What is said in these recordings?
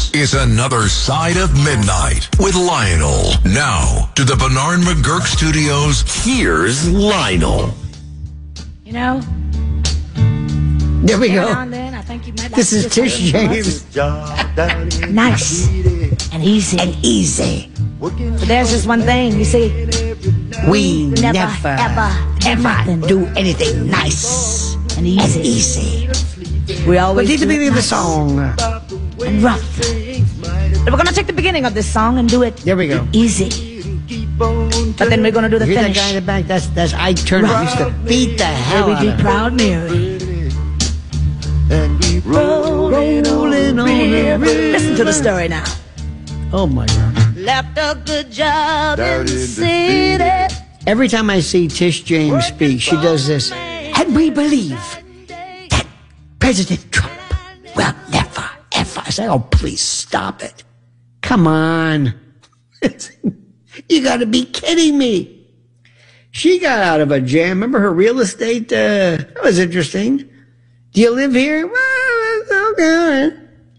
This is Another Side of Midnight with Lionel. Now, to the Bernard McGurk Studios, here's Lionel. You know, there we go. then, I think you might this is Tish James. Nice and easy. And easy. But there's just one thing, you see. We never ever do anything nice and easy. And easy. We always need to do begin it the nice song. and rough. But we're gonna take the beginning of this song and do it. There we go. Easy. But then we're gonna do the Hear finish. that guy in the back? That's Ike Turner. He used to beat the hell out Baby of D him. Proud Mary. And we Rolling on the river. Listen to the story now. Oh my God. Left a good job Down in in the the city. Every time I see Tish James speak, she does this. And we believe that President Trump will never, ever. I say, oh, please stop it. Come on. You got to be kidding me. She got out of a jam. Remember her real estate? That was interesting. Do you live here? Well, okay.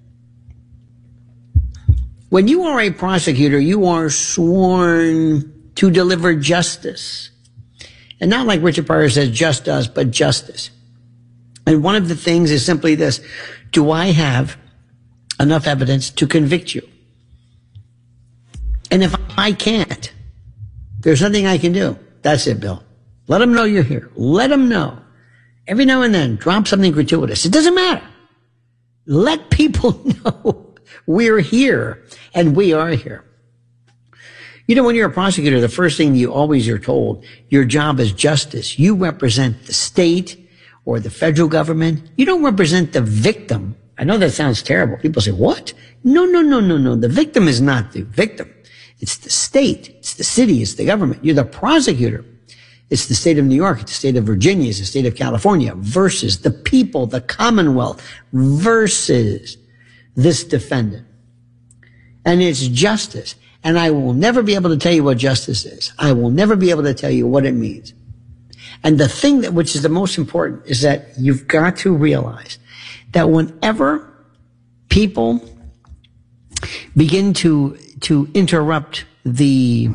When you are a prosecutor, you are sworn to deliver justice. And not like Richard Pryor says, just us, but justice. And one of the things is simply this. Do I have enough evidence to convict you? And if I can't, there's nothing I can do. That's it, Bill. Let them know you're here. Let them know. Every now and then, drop something gratuitous. It doesn't matter. Let people know we're here and we are here. You know, when you're a prosecutor, the first thing you always are told, your job is justice. You represent the state or the federal government. You don't represent the victim. I know that sounds terrible. People say, what? No. The victim is not the victim. It's the state. It's the city. It's the government. You're the prosecutor. It's the state of New York. It's the state of Virginia. It's the state of California versus the people, the Commonwealth versus this defendant. And it's justice. And I will never be able to tell you what justice is. I will never be able to tell you what it means. And the thing that, which is the most important, is that you've got to realize that whenever people begin to interrupt the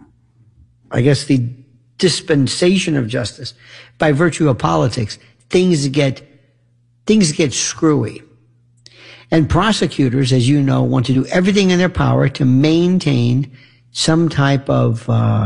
dispensation of justice by virtue of politics, things get screwy. And prosecutors, as you know, want to do everything in their power to maintain some type of,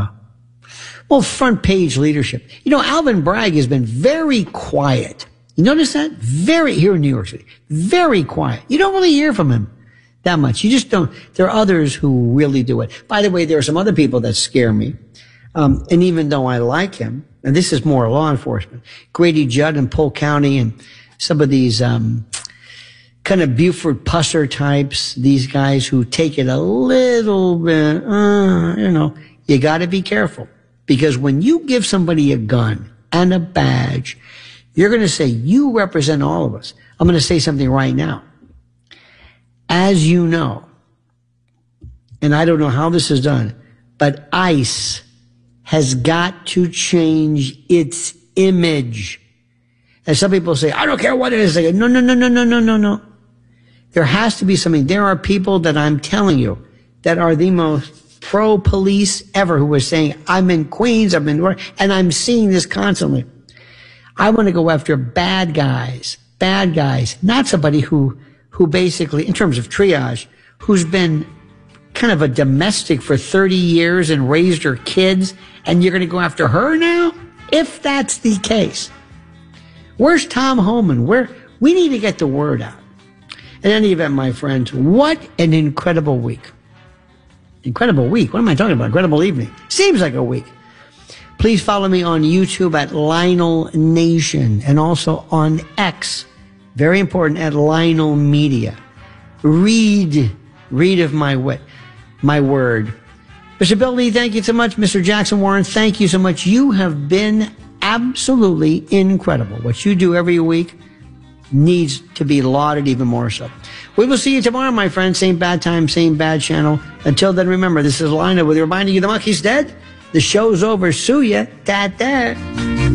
front page leadership. You know, Alvin Bragg has been very quiet. You notice that? Here in New York City. Very quiet. You don't really hear from him that much. You just don't. There are others who really do it. By the way, there are some other people that scare me. And even though I like him, and this is more law enforcement, Grady Judd in Polk County and some of these, kind of Buford Pusser types, these guys who take it a little bit, you got to be careful. Because when you give somebody a gun and a badge, you're going to say, you represent all of us. I'm going to say something right now. As you know, and I don't know how this is done, but ICE has got to change its image. And some people say, I don't care what it is. They go, no. There has to be something. There are people that I'm telling you that are the most pro-police ever who are saying, I'm in Queens, and I'm seeing this constantly. I want to go after bad guys, not somebody who basically, in terms of triage, who's been kind of a domestic for 30 years and raised her kids, and you're going to go after her now? If that's the case. Where's Tom Homan? We need to get the word out. In any event, my friends, what an incredible week. Incredible week? What am I talking about? Incredible evening. Seems like a week. Please follow me on YouTube at Lionel Nation and also on X. Very important, at Lionel Media. Read of my word. Mr. Bill Lee, thank you so much. Mr. Jackson Warren, thank you so much. You have been absolutely incredible. What you do every week needs to be lauded even more so. We will see you tomorrow, my friends. Same bad time, same bad channel. Until then, remember, this is Lionel with reminding you the monkey's dead. The show's over. Sue ya. Ta-ta.